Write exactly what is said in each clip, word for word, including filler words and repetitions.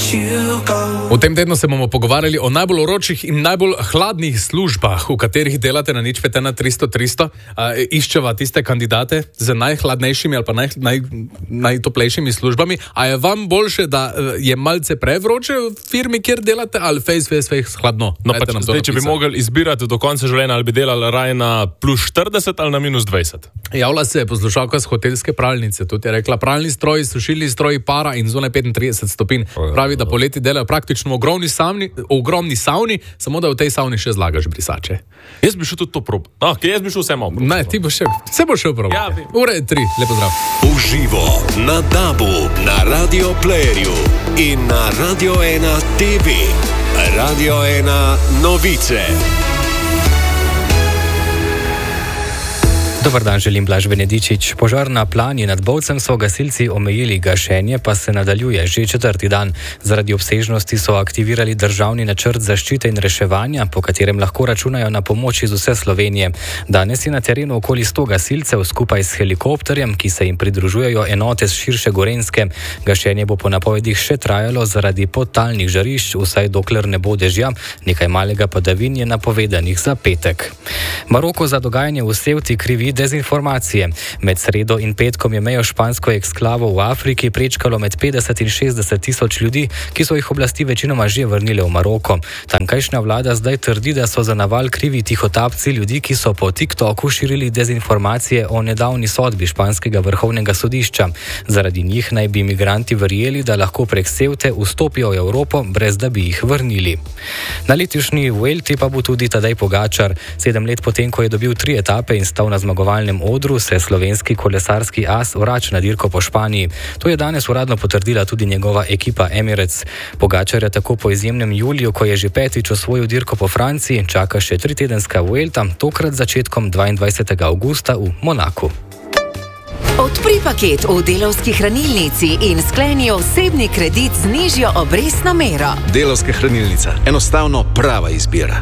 V tem tednu se bomo pogovarjali o najbolj vročih in najbolj hladnih službah, v katerih delate na nič pet ena tristo tristo. Iščeva tiste kandidate z najhladnejšimi ali pa naj, naj, najtoplejšimi službami. A je vam boljše, da je malce prevroče v firmi, kjer delate, ali face, face, face hladno? No, pač, zdaj, če bi mogli izbirati do konca življenja, ali bi delali raje na plus štirideset ali na minus dvajset. Javlja se je poslušalka z hotelske pralnice. Tudi je rekla, pralni stroj, sušilni stroj, para in zunaj petintrideset stopinj. Pravi, da poleti delajo praktično v ogromni savni, v ogromni savni, samo da v tej savni še zlagaš brisače. Jaz bi šel tudi to prob. No, okay, jaz bi šel vse malo prob. Ne, ti bo šel, vse bo šel prob. Ja, ure je tri, lepo zdrav. Uživo na Dabu, na Radio Playerju in na Radio ena T V. Radio ena novice. Dobar dan, želim Blaž Benedičič. Požar na Planji nad Bovcem so gasilci omejili, gašenje pa se nadaljuje že četrti dan. Zaradi obsežnosti so aktivirali državni načrt zaščite in reševanja, po katerem lahko računajo na pomoč iz vse Slovenije. Danes je na terenu okoli sto gasilcev skupaj s helikopterjem, ki se jim pridružujejo enote z širše Gorenjske. Gašenje bo po napovedih še trajalo zaradi podtalnih žarišč, vsaj dokler ne bo dežja, nekaj malega padavin je napovedanih za petek. Maroko za dogajanje v Sevti krivi dezinformacije. Med sredo in petkom je mejo špansko eksklavo v Afriki prečkalo med petdeset in šestdeset tisoč ljudi, ki so jih oblasti večinoma že vrnile v Maroko. Tamkajšnja vlada zdaj trdi, da so za naval krivi tihotapci ljudi, ki so po TikToku širili dezinformacije o nedavni sodbi španskega vrhovnega sodišča. Zaradi njih naj bi migranti verjeli, da lahko prek Sevte vstopijo v Evropo, brez da bi jih vrnili. Na letošnji Vuelti pa bo tudi Tadej Pogačar. Sedem let potem, ko je dobil tri etape in stal na zmagovalnem odru, se slovenski kolesarski as vrača na dirko po Španiji. To je danes uradno potrdila tudi njegova ekipa Emirates. Pogačar je tako po izjemnem juliju, ko je že petič osvojil dirko po Franciji, čaka še tritedenska Vuelta, tokrat začetkom dvaindvajsetega avgusta v Monaku. Odpri paket v Delavski hranilnici in skleni osebni kredit z nižjo obrestno mero. Delavska hranilnica. Enostavno prava izbira.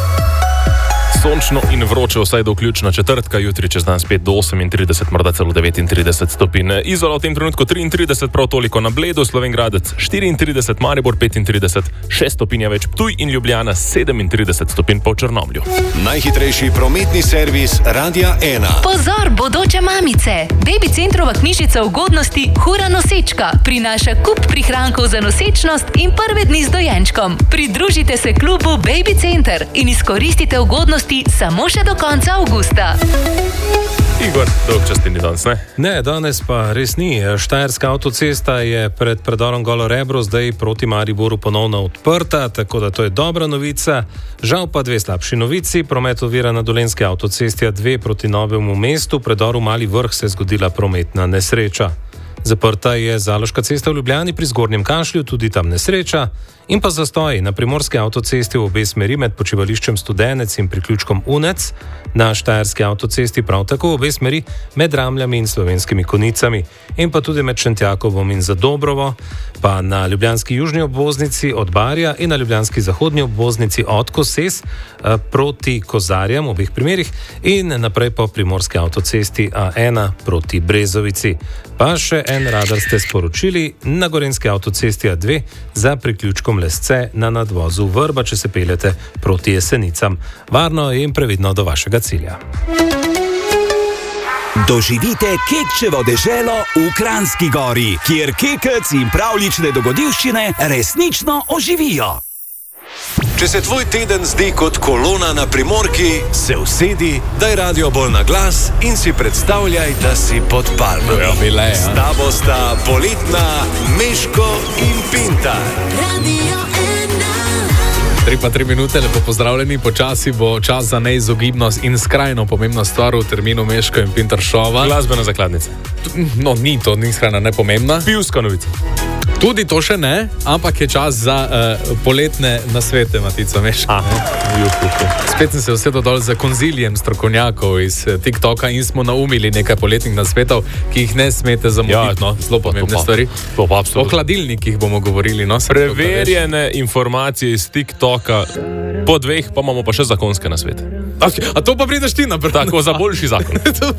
Sončno in vroče vsaj do vključno četrtka, jutri čez dan spet do osemintrideset, morda celo devetintrideset stopinj. Izola v tem trenutku triintrideset, prav toliko na Bledu, Slovenj Gradec štiriintrideset, Maribor petintrideset, šest stopinj več Ptuj in Ljubljana sedemintrideset stopinj pa v Črnomlju. Najhitrejši prometni servis Radia ena. Pozor, bodoče mamice! Baby Centrova knjižica ugodnosti Hura nosečka prinaša kup prihrankov za nosečnost in prve dni z dojenčkom. Pridružite se klubu Baby Center in izkoristite ugodnosti samo še do konca avgusta. Igor, dolg častini danes, ne? Ne, danes pa res ni. Štajerska avtocesta je pred predorom Golo Rebro zdaj proti Mariboru ponovno odprta, tako da to je dobra novica. Žal pa dve slabši novici. Promet ovira na Dolenjski avtocesti A dve proti Novemu mestu. V predoru Mali Vrh se je zgodila prometna nesreča. Zaprta je Zaloška cesta v Ljubljani pri Zgornjem Kašlju, tudi tam nesreča. In pa zastoj na Primorski avtocesti v obe smeri med počivališčem Studenec in priključkom Unec. Na Štajerski avtocesti prav tako v obe smeri med Ramljami in Slovenskimi Konicami. In pa tudi med Šentjakovom in Zadobrovo. Pa na ljubljanski južni obvoznici od Barja in na ljubljanski zahodni obvoznici od Koses proti Kozarjam v obeh primerih in naprej po Primorski avtocesti A ena proti Brezovici. Pa še en radar ste sporočili na Gorenjski avtocesti A dve za priključkom Lesce na nadvozu Vrba, če se peljete proti Jesenicam. Varno in previdno do vašega cilja. Doživite Kekčevo deželo v Kranjski Gori, kjer kekec in pravljične dogodivščine resnično oživijo. Če se tvoj teden zdi kot kolona na Primorki, se usedi, daj radio bolj na glas in si predstavljaj, da si pod palmami. Ja, bile, ja. S tabo sta poletna Meško in Pintar. Radio ena. Tri pa tri minute, lepo pozdravljeni. Počasi bo čas za neizogibnost in skrajno pomembno stvar v terminu Meško in Pintar šova. Glasbena zakladnica. No, ni to, ni skrajno nepomembna. Pivska novica. Tudi to še ne, ampak je čas za uh, poletne nasvete, Matica Meška. Spet sem se usedel dol za konzilijem strokovnjakov iz TikToka in smo naumili nekaj poletnih nasvetov, ki jih ne smete zamuditi. Ja, no, zelo pomembne stvari. To pa absolutno. O hladilnikih bomo govorili. No, Preverjene informacije iz TikToka, po dveh pa imamo pa še zakonske nasvete. A, a to pa prideš ti naprej? Tako, za boljši zakon.